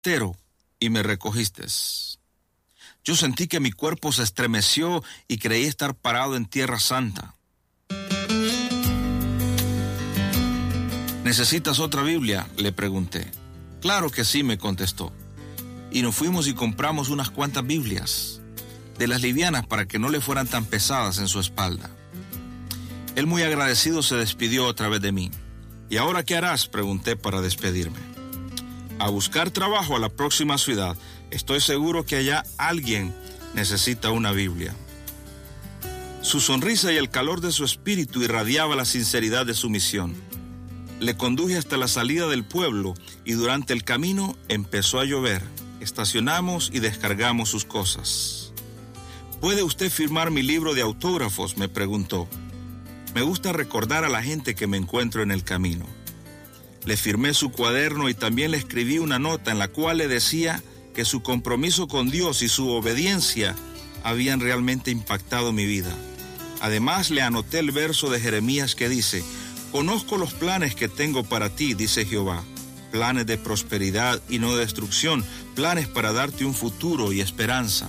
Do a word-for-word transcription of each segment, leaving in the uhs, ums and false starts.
Tero, y me recogiste. Yo sentí que mi cuerpo se estremeció y creí estar parado en tierra santa. ¿Necesitas otra Biblia?, le pregunté. Claro que sí, me contestó. Y nos fuimos y compramos unas cuantas Biblias, de las livianas para que no le fueran tan pesadas en su espalda. Él, muy agradecido, se despidió otra vez de mí. ¿Y ahora qué harás?, pregunté para despedirme. A buscar trabajo a la próxima ciudad. Estoy seguro que allá alguien necesita una Biblia. Su sonrisa y el calor de su espíritu irradiaba la sinceridad de su misión. Le conduje hasta la salida del pueblo y durante el camino empezó a llover. Estacionamos y descargamos sus cosas. ¿Puede usted firmar mi libro de autógrafos?, me preguntó. Me gusta recordar a la gente que me encuentro en el camino. Le firmé su cuaderno y también le escribí una nota en la cual le decía que su compromiso con Dios y su obediencia habían realmente impactado mi vida. Además, le anoté el verso de Jeremías que dice: «Conozco los planes que tengo para ti, dice Jehová, planes de prosperidad y no de destrucción, planes para darte un futuro y esperanza».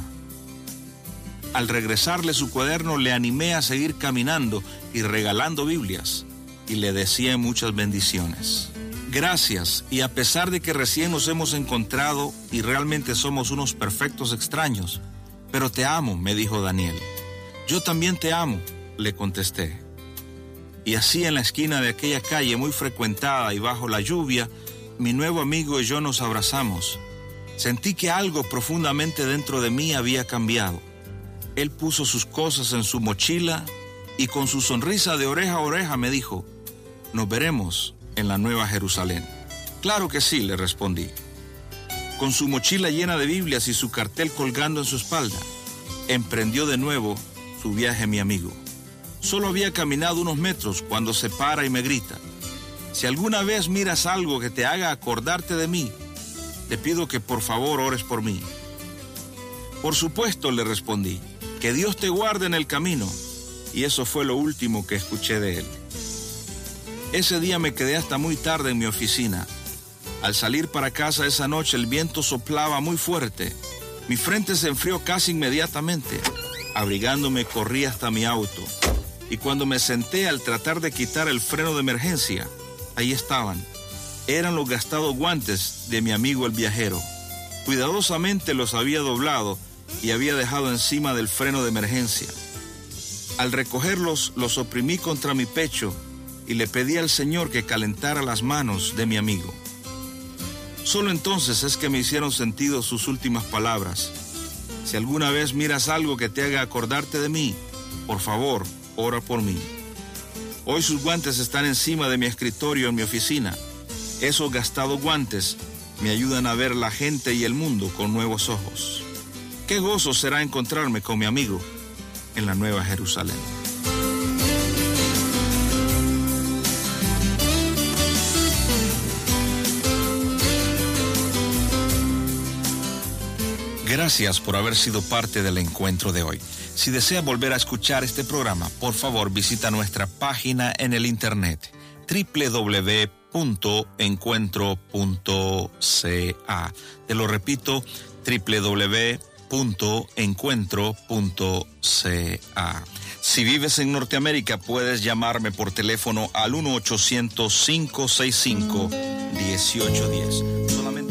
Al regresarle su cuaderno, le animé a seguir caminando y regalando Biblias, y le deseé muchas bendiciones. Gracias, y a pesar de que recién nos hemos encontrado y realmente somos unos perfectos extraños, pero te amo, me dijo Daniel. Yo también te amo, le contesté. Y así, en la esquina de aquella calle muy frecuentada y bajo la lluvia, mi nuevo amigo y yo nos abrazamos. Sentí que algo profundamente dentro de mí había cambiado. Él puso sus cosas en su mochila y con su sonrisa de oreja a oreja me dijo: «Nos veremos en la Nueva Jerusalén». «Claro que sí», le respondí. Con su mochila llena de Biblias y su cartel colgando en su espalda, emprendió de nuevo su viaje mi amigo. Solo había caminado unos metros cuando se para y me grita: «Si alguna vez miras algo que te haga acordarte de mí, te pido que por favor ores por mí». «Por supuesto», le respondí, «que Dios te guarde en el camino». Y eso fue lo último que escuché de él. Ese día me quedé hasta muy tarde en mi oficina. Al salir para casa esa noche, el viento soplaba muy fuerte. Mi frente se enfrió casi inmediatamente. Abrigándome, corrí hasta mi auto. Y cuando me senté al tratar de quitar el freno de emergencia, ahí estaban. Eran los gastados guantes de mi amigo el viajero. Cuidadosamente los había doblado y había dejado encima del freno de emergencia. Al recogerlos, los oprimí contra mi pecho y le pedí al Señor que calentara las manos de mi amigo. Solo entonces es que me hicieron sentido sus últimas palabras: «Si alguna vez miras algo que te haga acordarte de mí, por favor, ora por mí». Hoy sus guantes están encima de mi escritorio en mi oficina. Esos gastados guantes me ayudan a ver la gente y el mundo con nuevos ojos. Qué gozo será encontrarme con mi amigo en la Nueva Jerusalén. Gracias por haber sido parte del encuentro de hoy. Si desea volver a escuchar este programa, por favor visita nuestra página en el internet doble u doble u doble u punto encuentro punto c a. Te lo repito, doble u doble u doble u punto encuentro punto c a. Si vives en Norteamérica, puedes llamarme por teléfono al uno ochocientos, cinco seis cinco, uno ocho uno cero.